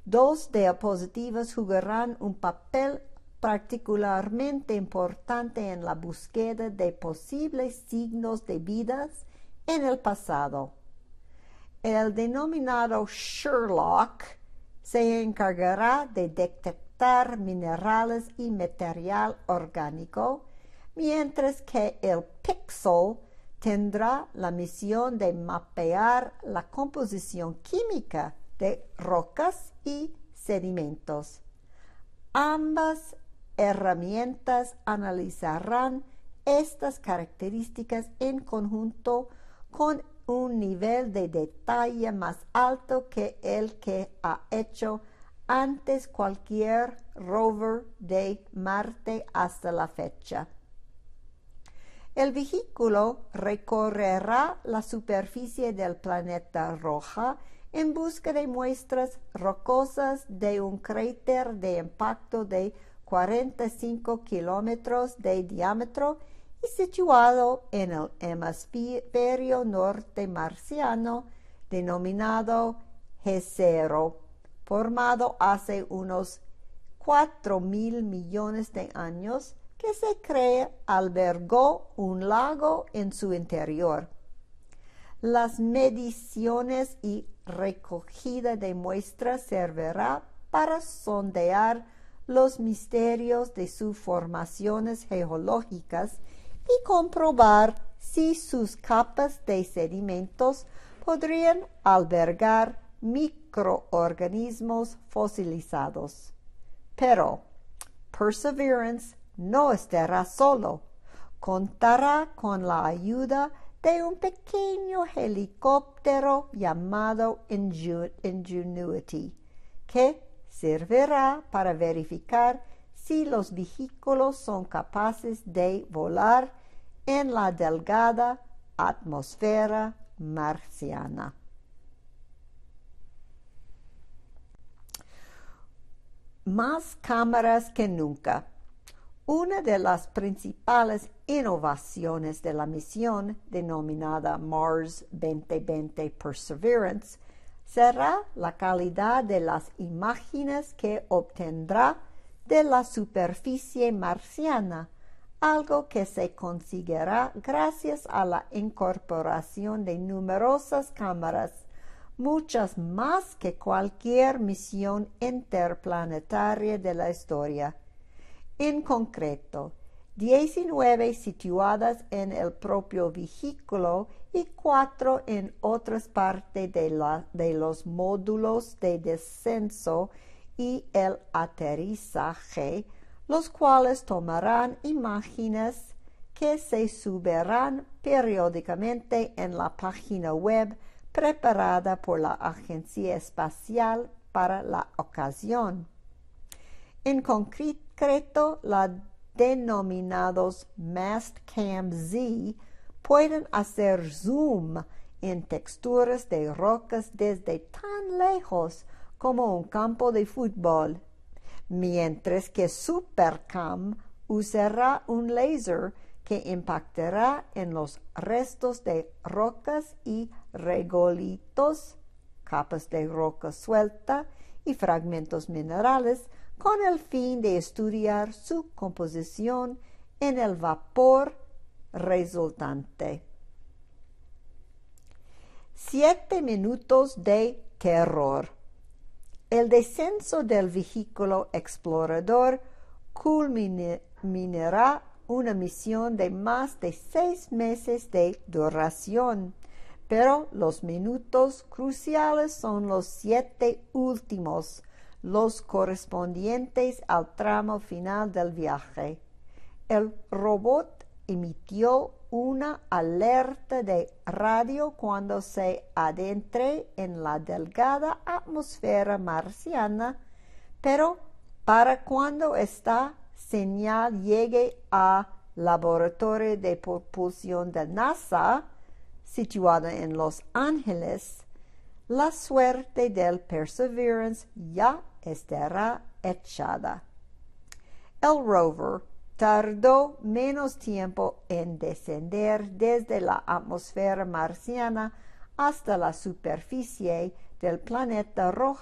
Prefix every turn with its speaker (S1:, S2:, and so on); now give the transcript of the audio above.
S1: Dos diapositivas jugarán un papel particularmente importante en la búsqueda de posibles signos de vidas en el pasado. El denominado Sherlock se encargará de detectar minerales y material orgánico, mientras que el Pixel tendrá la misión de mapear la composición química de rocas y sedimentos. Ambas herramientas analizarán estas características en conjunto con un nivel de detalle más alto que el que ha hecho antes cualquier rover de Marte hasta la fecha. El vehículo recorrerá la superficie del planeta roja en busca de muestras rocosas de un cráter de impacto de 45 kilómetros de diámetro y situado en el hemisferio norte marciano, denominado G0, formado hace unos 4.000 millones de años, que se cree albergó un lago en su interior. Las mediciones y recogida de muestras servirá para sondear los misterios de sus formaciones geológicas y comprobar si sus capas de sedimentos podrían albergar microorganismos fosilizados. Pero Perseverance no estará solo. Contará con la ayuda de un pequeño helicóptero llamado Ingenuity, que servirá para verificar si los vehículos son capaces de volar en la delgada atmósfera marciana. Más cámaras que nunca. Una de las principales innovaciones de la misión, denominada Mars 2020 Perseverance, será la calidad de las imágenes que obtendrá de la superficie marciana, algo que se conseguirá gracias a la incorporación de numerosas cámaras, muchas más que cualquier misión interplanetaria de la historia. En concreto, 19 situadas en el propio vehículo y 4 en otras partes de los módulos de descenso y el aterrizaje, los cuales tomarán imágenes que se subirán periódicamente en la página web preparada por la Agencia Espacial para la ocasión. En concreto, la denominados Mastcam Z pueden hacer zoom en texturas de rocas desde tan lejos como un campo de fútbol, mientras que Supercam usará un láser que impactará en los restos de rocas y regolitos, capas de roca suelta y fragmentos minerales, con el fin de estudiar su composición en el vapor resultante. 7 minutos de terror. El descenso del vehículo explorador culminará una misión de más de 6 meses de duración, pero los minutos cruciales son los 7 últimos, los correspondientes al tramo final del viaje. El robot emitió una alerta de radio cuando se adentre en la delgada atmósfera marciana, pero para cuando esta señal llegue al laboratorio de propulsión de NASA, situado en Los Ángeles, la suerte del Perseverance ya estará echada. El rover tardó menos tiempo en descender desde la atmósfera marciana hasta la superficie del planeta rojo